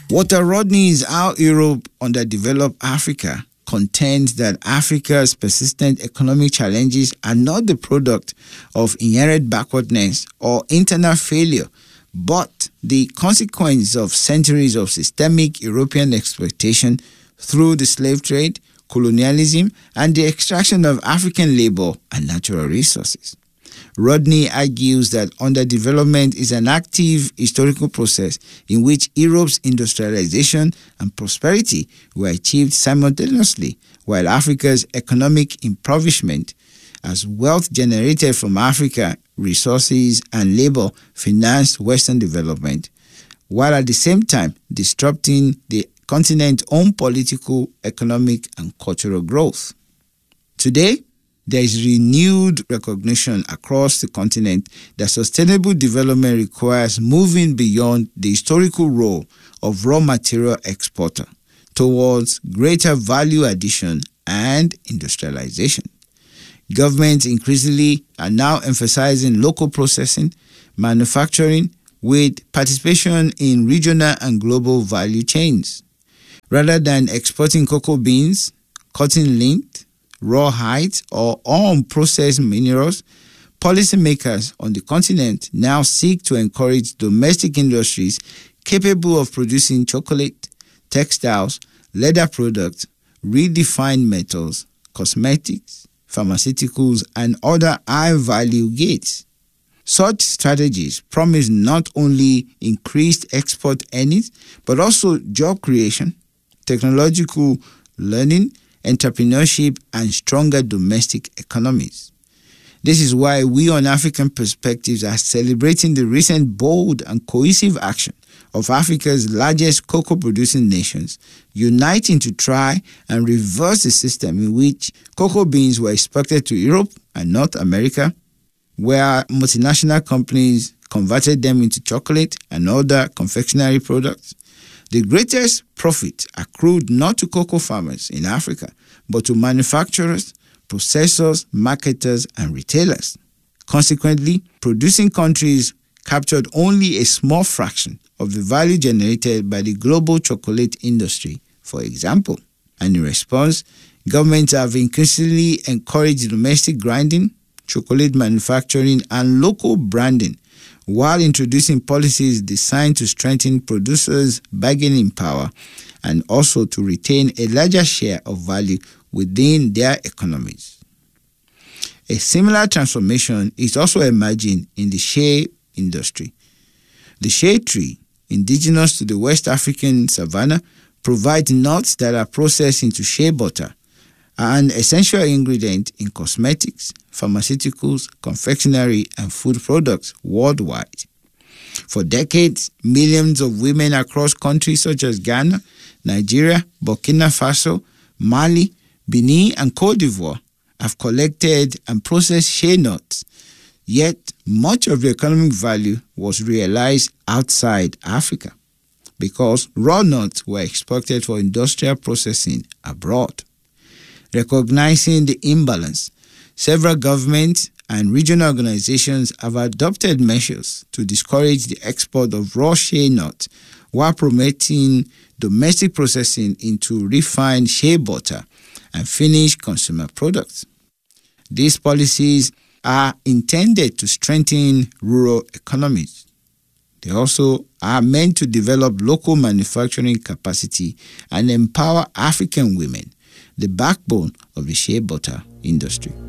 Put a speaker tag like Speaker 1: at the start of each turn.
Speaker 1: Walter Rodney's How Europe Underdeveloped Africa contends that Africa's persistent economic challenges are not the product of inherent backwardness or internal failure, but the consequence of centuries of systemic European exploitation through the slave trade, colonialism, and the extraction of African labor and natural resources. Rodney argues that underdevelopment is an active historical process in which Europe's industrialization and prosperity were achieved simultaneously, while Africa's economic impoverishment, as wealth generated from Africa, resources and labor financed Western development, while at the same time disrupting the continent's own political, economic, and cultural growth. Today, there is renewed recognition across the continent that sustainable development requires moving beyond the historical role of raw material exporter towards greater value addition and industrialization. Governments increasingly are now emphasizing local processing, manufacturing, with participation in regional and global value chains. Rather than exporting cocoa beans, cotton lint, raw hides, or unprocessed minerals, policymakers on the continent now seek to encourage domestic industries capable of producing chocolate, textiles, leather products, redefined metals, cosmetics, pharmaceuticals, and other high-value goods. Such strategies promise not only increased export earnings, but also job creation, technological learning, entrepreneurship, and stronger domestic economies. This is why we on African Perspectives are celebrating the recent bold and cohesive action of Africa's largest cocoa-producing nations, uniting to try and reverse the system in which cocoa beans were exported to Europe and North America, where multinational companies converted them into chocolate and other confectionery products. The greatest profit accrued not to cocoa farmers in Africa, but to manufacturers, processors, marketers, and retailers. Consequently, producing countries captured only a small fraction of the value generated by the global chocolate industry, for example. And in response, governments have increasingly encouraged domestic grinding, chocolate manufacturing, and local branding, while introducing policies designed to strengthen producers' bargaining power and also to retain a larger share of value within their economies. A similar transformation is also emerging in the shea industry. The shea tree, indigenous to the West African savanna, provides nuts that are processed into shea butter, an essential ingredient in cosmetics, pharmaceuticals, confectionery, and food products worldwide. For decades, millions of women across countries such as Ghana, Nigeria, Burkina Faso, Mali, Benin, and Cote d'Ivoire have collected and processed shea nuts, yet much of the economic value was realized outside Africa because raw nuts were exported for industrial processing abroad. Recognizing the imbalance, several governments and regional organizations have adopted measures to discourage the export of raw shea nuts while promoting domestic processing into refined shea butter and finished consumer products. These policies are intended to strengthen rural economies. They also are meant to develop local manufacturing capacity and empower African women, the backbone of the shea butter industry.